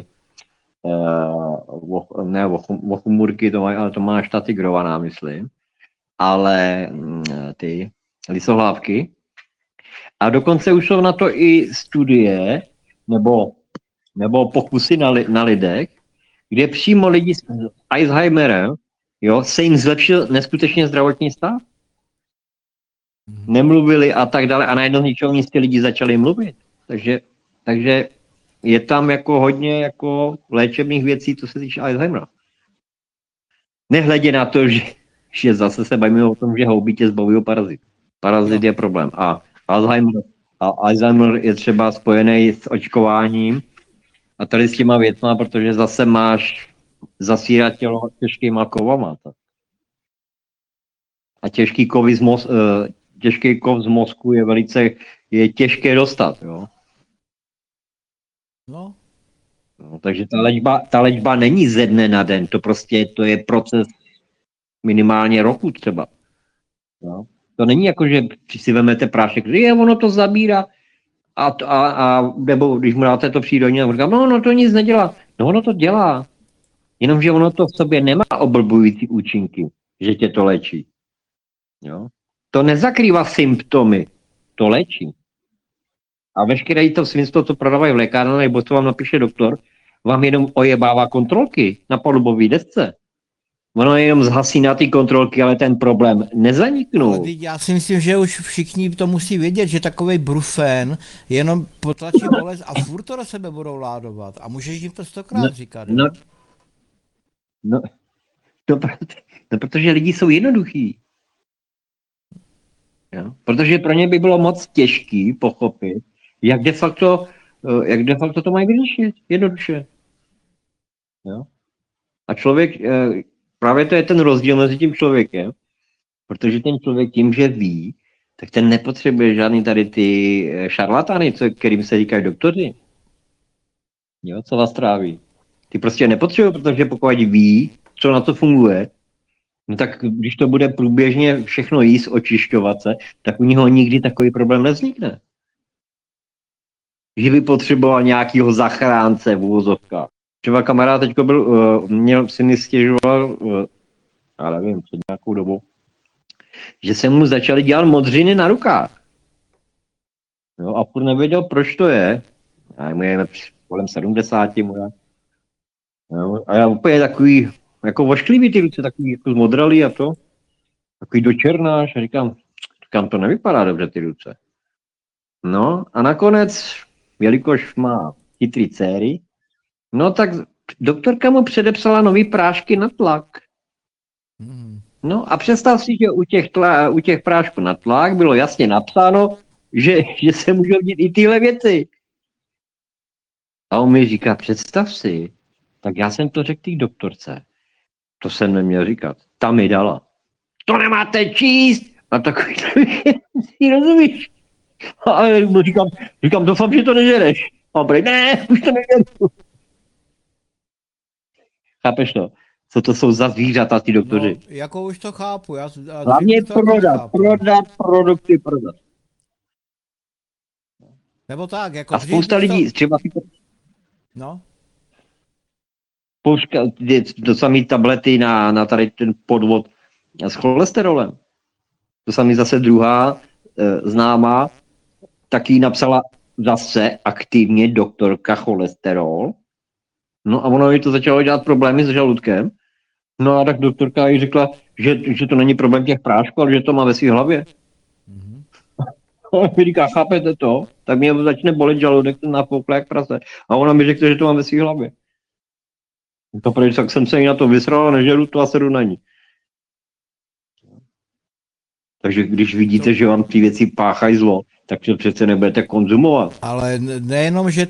S2: vochumurky, ale to má štatigrovaná, myslím. Ale ty lisohlávky. A dokonce už jsou na to i studie, nebo pokusy na lidech, kde přímo lidi s Alzheimerem, jo, se jim zlepšil neskutečně zdravotní stav. Nemluvili a tak dále a najednou z ničeho nic ty lidi začali mluvit. Takže je tam jako hodně jako léčebných věcí, co se týče Alzheimera. Nehledě na to, že zase se bavíme o tom, že houbitě zbavují parazit. Parazit je problém. A Alzheimer je třeba spojený s očkováním a tady s těma věcma, protože zase máš zasírat tělo těžkýma kovama. A těžký kov z mozku je těžké dostat, jo.
S1: No.
S2: Takže ta léčba není ze dne na den, to je proces minimálně roku třeba. Jo. To není jako, že si vezmete prášek, že ono to zabírá nebo když mu dáte to přírodně, a říká, no to nic nedělá. No ono to dělá, jenomže ono to v sobě nemá oblbující účinky, že tě to léčí. Jo. To nezakrývá symptomy, to léčí. A veškeré to svinstvo, co prodávají v lékárně, nebo co vám napíše doktor, vám jenom ojebává kontrolky na palubové desce. Ono jenom zhasí na ty kontrolky, ale ten problém nezaniknul.
S1: Já si myslím, že už všichni to musí vědět, že takovej brufen jenom potlačí bolest a furt to do sebe budou ládovat. A můžeš jim to 100krát říkat.
S2: No, protože lidi jsou jednoduchí. Jo? Protože pro ně by bylo moc těžký pochopit, jak de facto to mají vyřešit. Jednoduše. Jo? A člověk, právě to je ten rozdíl mezi tím člověkem, protože ten člověk tím, že ví, tak ten nepotřebuje žádný tady ty šarlatány, kterým se říkají doktoři. Jo, co vás tráví. Ty prostě nepotřebuje, protože pokud ví, co na to funguje, no tak když to bude průběžně všechno jíst, očišťovat se, tak u něho nikdy takový problém nevznikne. Že by potřeboval nějakýho zachránce v uvozovkách. Třeba kamarád teďko si mi stěžoval, já nevím, před nějakou dobou, že se mu začaly dělat modřiny na rukách. Jo, a furt nevěděl, proč to je. A mu je kolem 70. Jo, a já úplně takový, jako vošklivý ty ruce, takový jako zmodralý a to. Takový dočernáš a říkám, to nevypadá dobře ty ruce. No a nakonec, jelikož má chytrý dcery, no tak doktorka mu předepsala nový prášky na tlak. No a představ si, že u těch prášků na tlak bylo jasně napsáno, že se můžou dít i tyhle věci. A on mi říká, představ si, tak já jsem to řekl té doktorce. To jsem neměl říkat. Ta mi dala. To nemáte číst! A takový si rozumíš? A říkám, doufám, že to nežereš. A on ne, už to nežeru. Chápeš to? Co to jsou za zvířata, ty doktoři?
S1: No, jako už to chápu.
S2: Hlavně prodat produkty.
S1: Nebo tak, jako...
S2: A spousta lidí, třeba si to...
S1: No?
S2: To samé tablety na tady ten podvod s cholesterolem. To samé zase druhá známá, taky napsala zase aktivně doktorka cholesterol. No a ono jí to začalo dělat problémy s žaludkem. No a tak doktorka jí řekla, že to není problém těch prášků, ale že to má ve své hlavě. On mi říká, chápete to? Tak mě začne bolet žaludek, ten nafoukle jak prase. A ona mi řekne, že to mám ve své hlavě. To proč, tak jsem se jí na to vysral, nežeru to a sedu na ní. Takže když vidíte, že vám ty věci páchají zlo, tak to přece nebudete konzumovat.
S1: Ale nejenom, že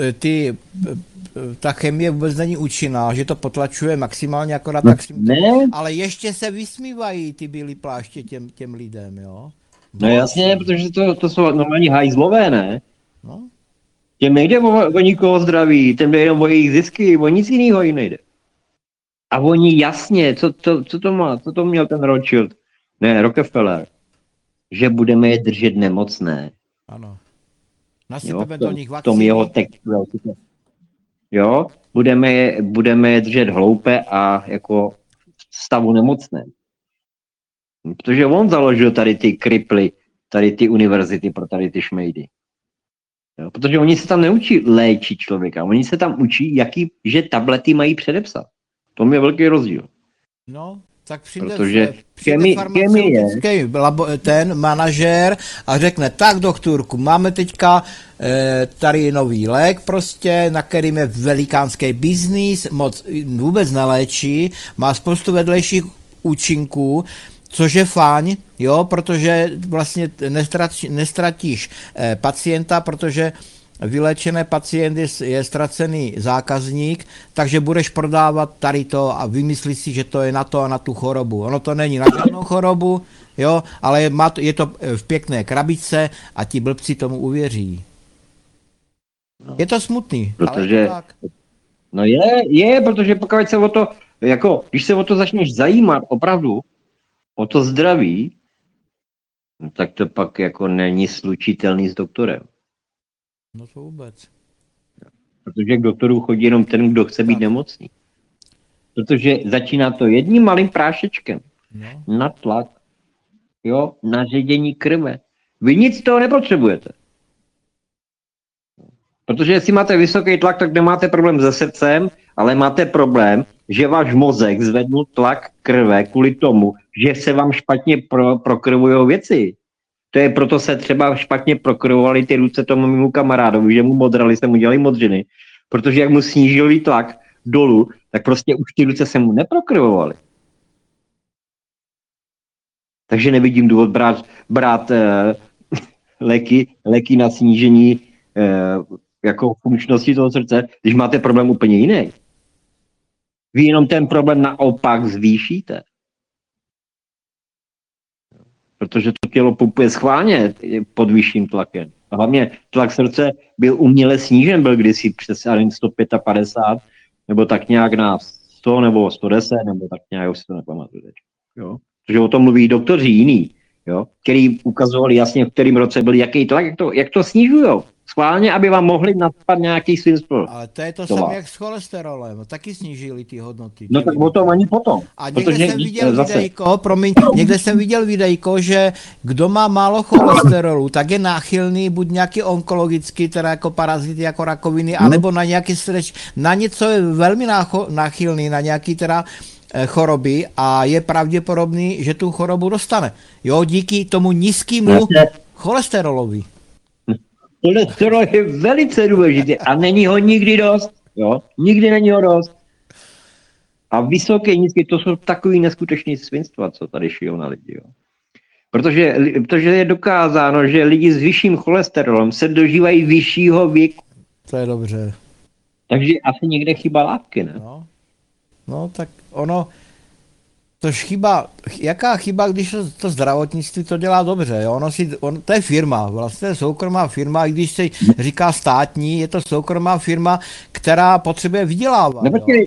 S1: ta chemie vůbec není účinná, že to potlačuje maximálně akorát tak ale ještě se vysmívají ty bílý pláště těm lidem, jo?
S2: No jasně, protože to jsou normální hajzlové, ne?
S1: No.
S2: Těm nejde o nikoho zdraví, těm jde jenom o jejich zisky, o nic jiného jim nejde. A oni jasně, co to měl ten Rothschild? Ne, Rockefeller. Že budeme je držet nemocné.
S1: Ano. Nasypeme do nich vakcíny.
S2: V tom jeho textu. Jo, budeme je držet hloupé a jako stavu nemocné. Protože on založil tady ty kriply, tady ty univerzity pro tady ty šmejdy. Jo, protože oni se tam neučí léčit člověka, oni se tam učí, že tablety mají předepsat. To je velký rozdíl.
S1: No, tak
S2: protože
S1: přijde farmaceutický ten manažér a řekne, tak doktorku, máme teďka tady nový lék prostě, na kterým je velikánský biznis, moc vůbec neléčí, má spoustu vedlejších účinků, což je fajn, jo, protože vlastně nestratíš pacienta, protože vyléčený pacient je ztracený zákazník, takže budeš prodávat tady to a vymyslíš si, že to je na to a na tu chorobu. Ono to není na žádnou chorobu, jo, ale je to v pěkné krabičce a ti blbci tomu uvěří. No. Je to smutný.
S2: Protože,
S1: ale tak.
S2: No protože pokud se o to, jako, když se o to začneš zajímat opravdu, o to zdraví, tak to pak jako není slučitelný s doktorem.
S1: No to vůbec.
S2: Protože k doktoru chodí jenom ten, kdo chce být nemocný. Protože začíná to jedním malým prášečkem. Na tlak, jo, na ředění krve. Vy nic z toho nepotřebujete. Protože jestli máte vysoký tlak, tak nemáte problém se srdcem, ale máte problém, že váš mozek zvednul tlak krve kvůli tomu, že se vám špatně prokrvujou věci. To je proto se třeba špatně prokrvovaly ty ruce tomu mému kamarádovi, že mu modrali, se mu dělali modřiny, protože jak mu snížili tlak dolů, tak prostě už ty ruce se mu neprokrvovaly. Takže nevidím důvod brát léky na snížení jako funkčnosti toho srdce, když máte problém úplně jiný. Vy jenom ten problém naopak zvýšíte. protože to tělo pumpuje schválně pod vyšším tlakem. A hlavně tlak srdce byl uměle snížen, byl kdysi přes 155, nebo tak nějak na 100 nebo 110, nebo tak nějak, už si to nepamatuju teď. Jo? Protože o tom mluví doktoři jiný, jo? Který ukazovali jasně, v kterém roce byl jaký tlak, jak to snižujou. Schválně, aby vám mohli nadspat nějaký svým způsobem.
S1: Ale to je to samé jak s cholesterolem, taky snížili ty hodnoty.
S2: No tak o tom ani potom.
S1: A někde jsem viděl videjko, že kdo má málo cholesterolu, tak je náchylný buď nějaký onkologický, teda jako parazity, jako rakoviny, anebo na nějaký na něco je velmi náchylný, na nějaký teda choroby a je pravděpodobný, že tu chorobu dostane. Jo, díky tomu nízkému cholesterolovi.
S2: Cholesterol je velice důležitý a není ho nikdy dost. Jo? Nikdy není ho dost. A vysoký, nízký, to jsou takový neskutečný svinstva, co tady šijou na lidi. Jo? Protože je dokázáno, že lidi s vyšším cholesterolem se dožívají vyššího věku.
S1: To je dobře.
S2: Takže asi někde chyba látky, ne?
S1: No tak ono, tož chyba, jaká chyba, když to zdravotnictví to dělá dobře, jo? To je firma, vlastně soukromá firma, i když se říká státní, je to soukromá firma, která potřebuje vydělávat.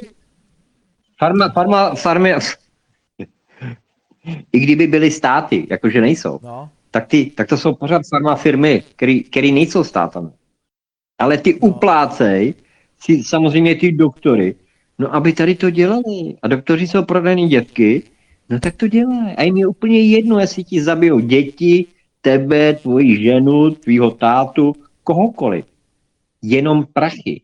S2: Farmy, i kdyby byly státy, jakože nejsou, tak to jsou pořád firmy, které nejsou státami. Ale ty uplácej si samozřejmě ty doktory, no aby tady to dělali. A doktoři jsou prodaný dětky, no tak to dělají. A jim je úplně jedno, jestli ti zabijou děti, tebe, tvoji ženu, tvýho tátu, kohokoliv. Jenom prachy.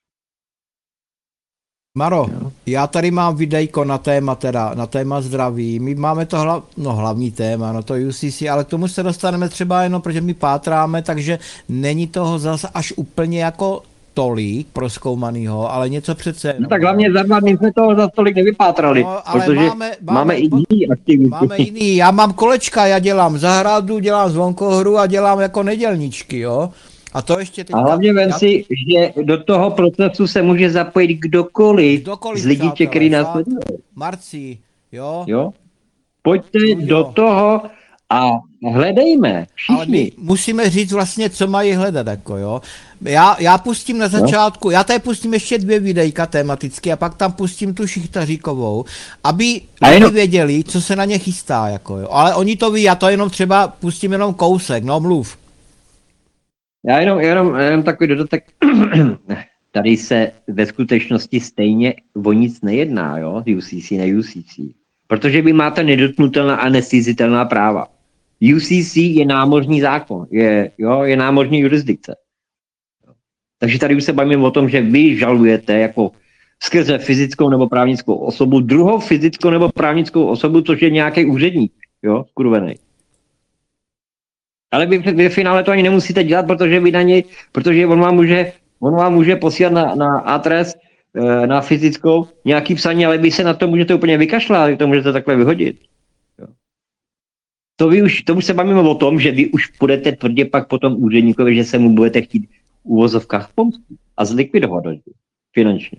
S1: Maro, já tady mám videjko na téma zdraví. My máme to hlavní téma, no to UCC, ale k tomu se dostaneme třeba jenom, protože my pátráme, takže není toho zase až úplně jako tolik prozkoumanýho, ale něco přece.
S2: No tak hlavně za 2 dny jsme toho za tolik nevypátrali, protože máme i jiný aktivity.
S1: Máme jiný, já mám kolečka, já dělám zahradu, dělám zvonkohru a dělám jako nedělničky, jo. A to ještě teďka,
S2: a hlavně vem si, že do toho procesu se může zapojit kdokoliv z lidí, který nás sledují.
S1: Marci, jo?
S2: Jo? Pojďte do toho a hledejme všichni.
S1: Ale my musíme říct vlastně, co mají hledat, jako jo. Já pustím na začátku, já tady pustím ještě 2 videjka tematicky a pak tam pustím tu Šichtaříkovou, aby lidi věděli, co se na ně chystá, jako jo. Ale oni to ví, já to jenom třeba pustím jenom kousek, no mluv.
S2: Já jenom takový dodatek. Tady se ve skutečnosti stejně o nic nejedná, jo, UCC na UCC. Protože vy máte nedotknutelná a nezcizitelná práva. UCC je námořní zákon, je námořní jurisdikce. Takže tady už se bavíme o tom, že vy žalujete jako skrze fyzickou nebo právnickou osobu druhou fyzickou nebo právnickou osobu, což je nějaký úředník, jo, skurvenej. Ale vy v finále to ani nemusíte dělat, protože on vám může posílat na adres, na fyzickou nějaký psaní, ale vy se na to můžete úplně vykašlat, vy to můžete takhle vyhodit. Jo. To už se bavíme o tom, že vy už půjdete tvrdě pak po tom úředníkovi, že se mu budete chtít v uvozovkách pomstit a zlikvidovat finančně.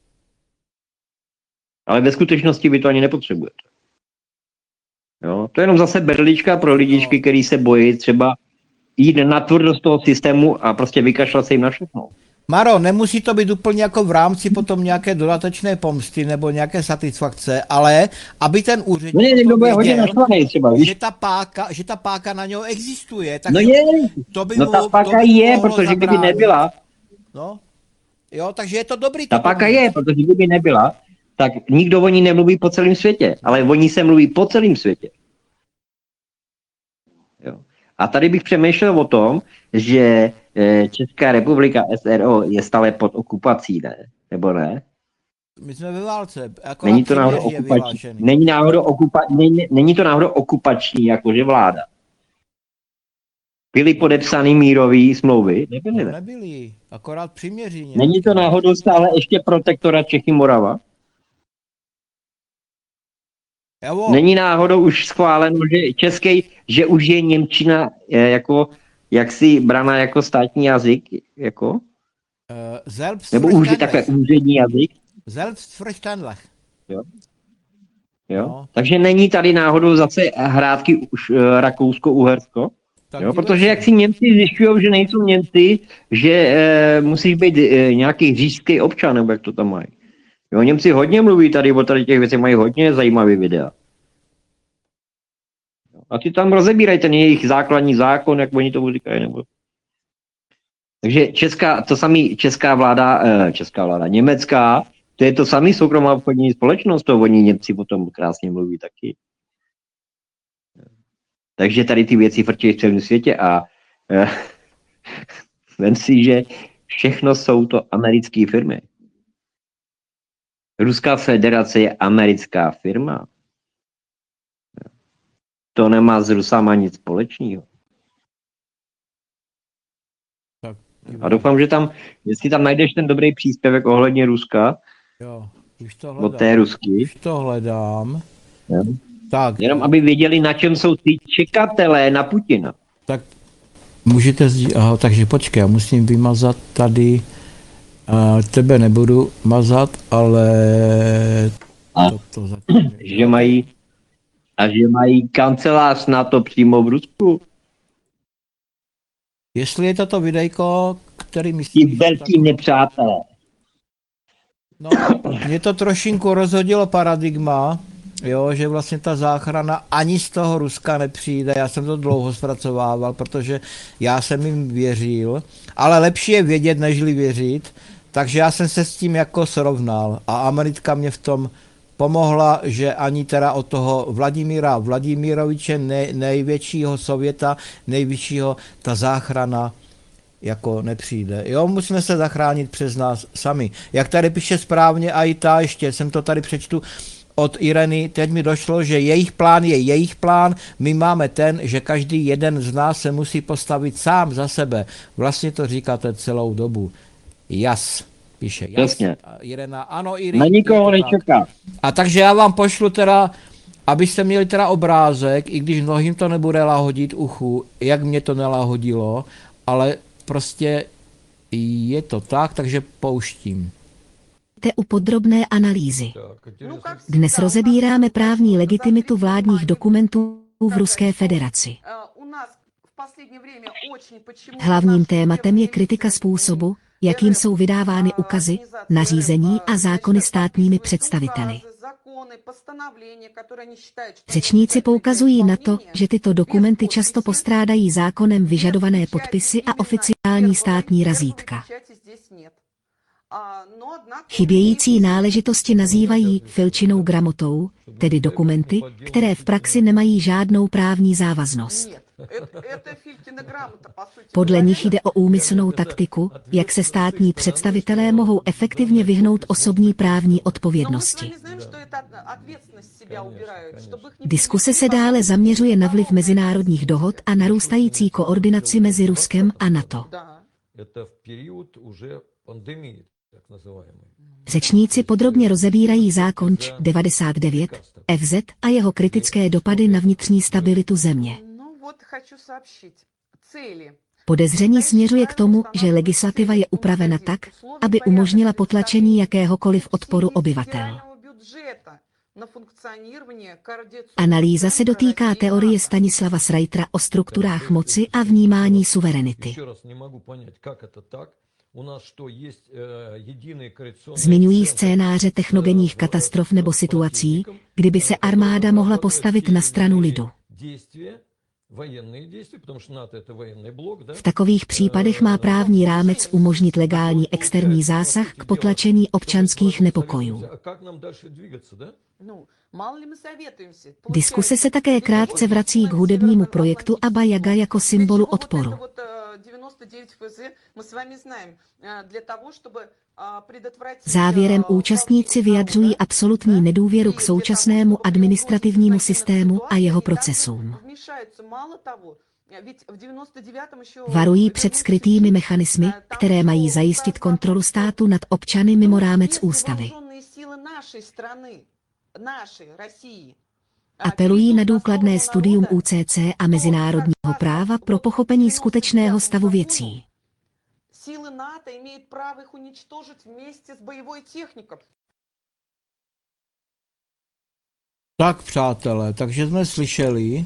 S2: Ale ve skutečnosti vy to ani nepotřebujete. Jo, to je jenom zase berlička pro lidičky, který se bojí třeba jít na tvrdost toho systému a prostě vykašlat se jim na všechno.
S1: Maro, nemusí to být úplně jako v rámci potom nějaké dodatečné pomsty nebo nějaké satisfakce, ale aby ten úředník
S2: věděl,
S1: že ta páka na něho existuje. Tak
S2: ta páka je, protože kdyby nebyla.
S1: No, jo, takže je to dobrý.
S2: Ta páka je, protože kdyby nebyla, tak nikdo o ní nemluví po celém světě, ale o ní se mluví po celém světě. Jo. A tady bych přemýšlel o tom, že Česká republika SRO je stále pod okupací, ne? Nebo ne?
S1: My jsme ve válce.
S2: Není to náhodou okupační. Není to náhodou okupační, jakože vláda. Byly podepsány mírové smlouvy? Nebyly, ne?
S1: Nebyly, akorát příměří.
S2: Není to náhodou stále ještě protektorat Čechy Morava? Není náhodou už schváleno, že už je němčina jako jaksi brana jako státní jazyk, jako? Nebo už je takhle úřední jazyk?
S1: Selbstverständlich.
S2: Jo. Jo?
S1: No.
S2: Takže není tady náhodou zase hrátky už Rakousko-Uhersko? Jo? Protože jak si Němci zjišťují, že nejsou Němci, že musíš být nějaký říšský občan, nebo jak to tam mají. Jo, Němci hodně mluví tady o tady těch věcech, mají hodně zajímavý videa. A ty tam rozebírají ten jejich základní zákon, jak oni to říkají, nebo... Takže česká vláda, německá, to je to samý soukromá obchodní společnost, to oni Němci potom krásně mluví taky. Takže tady ty věci frčí v celém světě a vem si, že všechno jsou to americké firmy. Ruská federace je americká firma. To nemá s Rusama nic společného. A doufám, že tam, jestli tam najdeš ten dobrý příspěvek ohledně Ruska,
S1: jo, už to hledám.
S2: od té Rusky.
S1: Už to hledám.
S2: Jo.
S1: Tak.
S2: Jenom aby věděli, na čem jsou ty čekatelé na Putina.
S1: Tak můžete aha, takže počkej, já musím vymazat tady, tebe nebudu mazat, ale to
S2: že mají kancelář na to přímo v Rusku.
S1: Jestli je to videjko, který myslím...
S2: Ti velký nepřátelé.
S1: No, mě to trošinku rozhodilo paradigma, jo, že vlastně ta záchrana ani z toho Ruska nepřijde. Já jsem to dlouho zpracovával, protože já jsem jim věřil, ale lepší je vědět, nežli věřit, takže já jsem se s tím jako srovnal a Amerika mě v tom pomohla, že ani teda od toho Vladimíra Vladimiroviče, největšího Sověta, nejvyššího, ta záchrana jako nepřijde. Jo, musíme se zachránit přes nás sami. Jak tady píše správně a i ta, ještě jsem to tady přečtu od Ireny, teď mi došlo, že jejich plán je jejich plán, my máme ten, že každý jeden z nás se musí postavit sám za sebe. Vlastně to říkáte celou dobu. Píše
S2: Jasně.
S1: Irena, ano, Irina.
S2: Na nikoho nečeká.
S1: A takže já vám pošlu teda, abyste měli teda obrázek, i když mnohým to nebude lahodit uchu, jak mě to nelahodilo, ale prostě je to tak, takže pouštím.
S3: U podrobné analýzy. Dnes rozebíráme právní legitimitu vládních dokumentů v Ruské federaci. Hlavním tématem je kritika způsobu, jakým jsou vydávány ukazy, nařízení a zákony státními představiteli. Řečníci poukazují na to, že tyto dokumenty často postrádají zákonem vyžadované podpisy a oficiální státní razítka. Chybějící náležitosti nazývají Filčinou gramotou, tedy dokumenty, které v praxi nemají žádnou právní závaznost. Podle nich jde o úmyslnou taktiku, jak se státní představitelé mohou efektivně vyhnout osobní právní odpovědnosti. Diskuse se dále zaměřuje na vliv mezinárodních dohod a narůstající koordinaci mezi Ruskem a NATO. Řečníci podrobně rozebírají zákon č. 99, FZ a jeho kritické dopady na vnitřní stabilitu země. Podezření směřuje k tomu, že legislativa je upravena tak, aby umožnila potlačení jakéhokoliv odporu obyvatel. Analýza se dotýká teorie Stanislava Sreitera o strukturách moci a vnímání suverenity. Zmiňují scénáře technogenních katastrof nebo situací, kdyby se armáda mohla postavit na stranu lidu. V takových případech má právní rámec umožnit legální externí zásah k potlačení občanských nepokojů. Diskuse se také krátce vrací k hudebnímu projektu Abba Jaga jako symbolu odporu. Závěrem účastníci vyjadřují absolutní nedůvěru k současnému administrativnímu systému a jeho procesům. Varují před skrytými mechanismy, které mají zajistit kontrolu státu nad občany mimo rámec ústavy. Apelují na důkladné studium UCC a mezinárodního práva pro pochopení skutečného stavu věcí. Síly NATO mají právo jich уничтожить вместе с боевой техникой.
S1: Tak, přátelé, takže jsme slyšeli,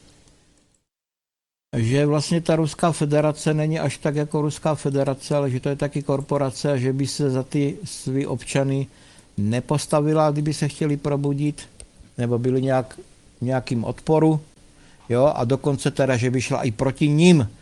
S1: že vlastně ta Ruská federace není až tak jako Ruská federace, ale že to je taky korporace a že by se za ty svý občany nepostavila, kdyby se chtěli probudit, nebo byli nějakým odporu, jo, a dokonce teda, že by šla i proti nim.